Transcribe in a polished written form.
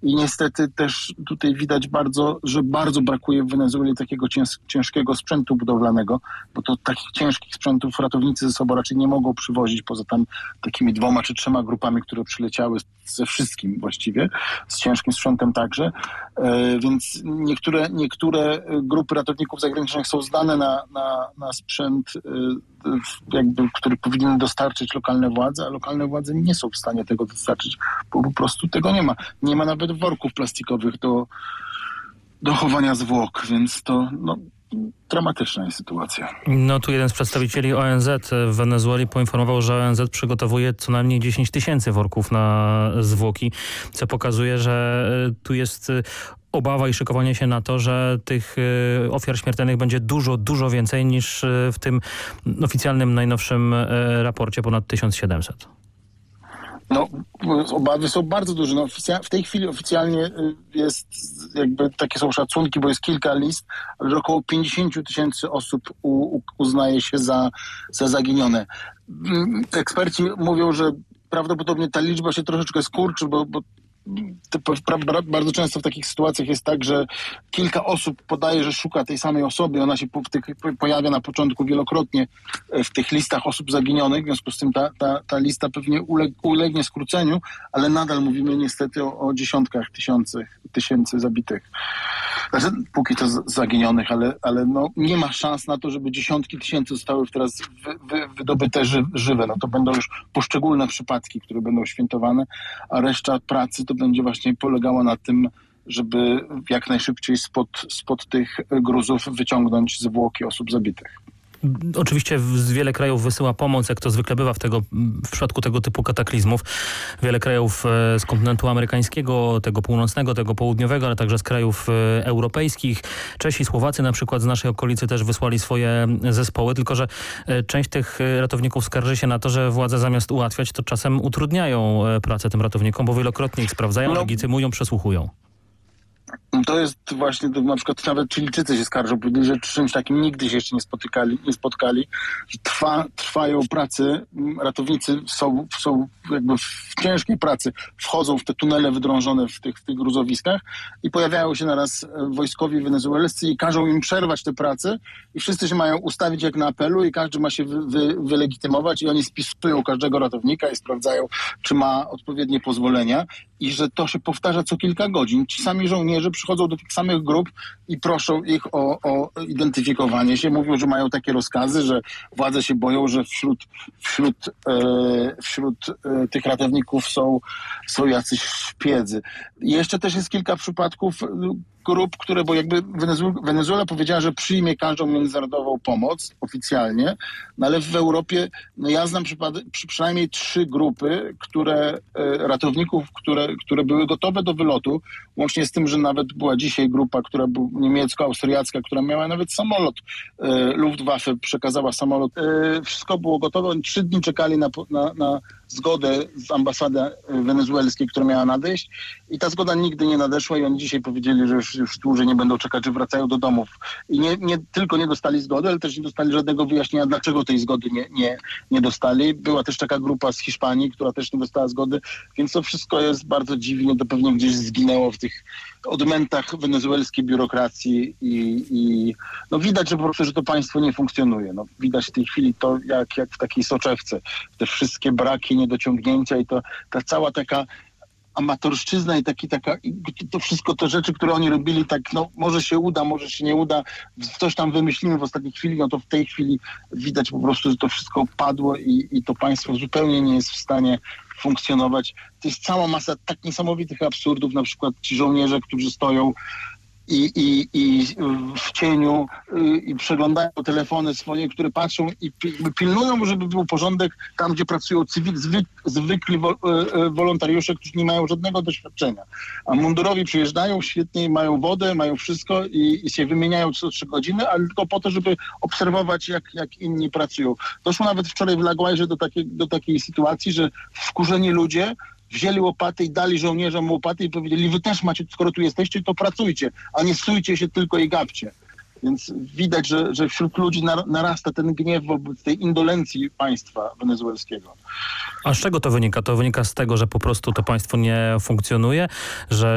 i niestety też tutaj widać że bardzo brakuje w Wenezueli takiego ciężkiego sprzętu budowlanego, bo to takich ciężkich sprzętów ratownicy ze sobą raczej nie mogą przywozić, poza tam takimi 2 czy 3 grupami, które przyleciały ze wszystkim właściwie, z ciężkim sprzętem także, więc niektóre grupy ratowników zagranicznych są zdane na sprzęt, który powinny dostarczyć lokalne władze, a lokalne władze nie są w stanie tego dostarczyć, bo po prostu tego nie ma. Nie ma nawet worków plastikowych do chowania zwłok, więc to dramatyczna jest sytuacja. No tu jeden z przedstawicieli ONZ w Wenezueli poinformował, że ONZ przygotowuje co najmniej 10 000 worków na zwłoki, co pokazuje, że tu jest obawa i szykowanie się na to, że tych ofiar śmiertelnych będzie dużo, dużo więcej niż w tym oficjalnym, najnowszym raporcie, ponad 1700. Obawy są bardzo duże. W tej chwili oficjalnie jest takie są szacunki, bo jest kilka list, ale że około 50 000 osób uznaje się za zaginione. Eksperci mówią, że prawdopodobnie ta liczba się troszeczkę skurczy, bo bardzo często w takich sytuacjach jest tak, że kilka osób podaje, że szuka tej samej osoby. Ona się pojawia na początku wielokrotnie w tych listach osób zaginionych. W związku z tym ta lista pewnie ulegnie skróceniu, ale nadal mówimy niestety o dziesiątkach tysięcy zabitych. Znaczy, póki to zaginionych, ale nie ma szans na to, żeby dziesiątki tysięcy zostały teraz wydobyte żywe. To będą już poszczególne przypadki, które będą świętowane, a reszta pracy to będzie właśnie polegała na tym, żeby jak najszybciej spod tych gruzów wyciągnąć zwłoki osób zabitych. Oczywiście wiele krajów wysyła pomoc, jak to zwykle bywa w przypadku tego typu kataklizmów. Wiele krajów z kontynentu amerykańskiego, tego północnego, tego południowego, ale także z krajów europejskich. Czesi, Słowacy na przykład z naszej okolicy też wysłali swoje zespoły, tylko że część tych ratowników skarży się na to, że władze zamiast ułatwiać, to czasem utrudniają pracę tym ratownikom, bo wielokrotnie ich sprawdzają, legitymują, przesłuchują. To jest właśnie, na przykład nawet Chilijczycy się skarżą, że czymś takim nigdy się jeszcze nie spotkali. Trwają prace, ratownicy są jakby w ciężkiej pracy, wchodzą w te tunele wydrążone w tych gruzowiskach i pojawiają się naraz wojskowi wenezuelscy i każą im przerwać te prace i wszyscy się mają ustawić jak na apelu i każdy ma się wylegitymować i oni spisują każdego ratownika i sprawdzają, czy ma odpowiednie pozwolenia i że to się powtarza co kilka godzin. Ci sami żołnierze przychodzą do tych samych grup i proszą ich o identyfikowanie się. Mówią, że mają takie rozkazy, że władze się boją, że wśród tych ratowników są jacyś szpiedzy. I jeszcze też jest kilka przypadków grup, bo jakby Wenezuela powiedziała, że przyjmie każdą międzynarodową pomoc oficjalnie, ale w Europie ja znam przynajmniej 3 grupy, ratowników, które były gotowe do wylotu, łącznie z tym, że nawet była dzisiaj grupa, która była niemiecko-austriacka, która miała nawet samolot. Luftwaffe przekazała samolot. Wszystko było gotowe. Oni 3 dni czekali na zgodę z ambasady wenezuelskiej, która miała nadejść i ta zgoda nigdy nie nadeszła i oni dzisiaj powiedzieli, że już dłużej nie będą czekać, że wracają do domów. I nie tylko nie dostali zgody, ale też nie dostali żadnego wyjaśnienia, dlaczego tej zgody nie dostali. Była też taka grupa z Hiszpanii, która też nie dostała zgody, więc to wszystko jest bardzo dziwnie, to pewnie gdzieś zginęło w tych odmętach wenezuelskiej biurokracji i widać, że po prostu, że to państwo nie funkcjonuje. Widać w tej chwili to jak w takiej soczewce. Te wszystkie braki, niedociągnięcia i ta cała taka amatorszczyzna i to wszystko te rzeczy, które oni robili, może się uda, może się nie uda, coś tam wymyślimy w ostatniej chwili, to w tej chwili widać po prostu, że to wszystko padło i to państwo zupełnie nie jest w stanie funkcjonować. To jest cała masa tak niesamowitych absurdów, na przykład ci żołnierze, którzy stoją i w cieniu i przeglądają telefony swoje, które patrzą i pilnują, żeby był porządek tam, gdzie pracują zwykli wolontariusze, którzy nie mają żadnego doświadczenia. A mundurowi przyjeżdżają, świetnie, mają wodę, mają wszystko i się wymieniają co 3 godziny, ale tylko po to, żeby obserwować, jak inni pracują. Doszło nawet wczoraj w La Guairze do takiej sytuacji, że wkurzeni ludzie wzięli łopaty i dali żołnierzom łopaty i powiedzieli, wy też macie, skoro tu jesteście, to pracujcie, a nie stójcie się tylko i gapcie. Więc widać, że wśród ludzi narasta ten gniew wobec tej indolencji państwa wenezuelskiego. A z czego to wynika? To wynika z tego, że po prostu to państwo nie funkcjonuje, że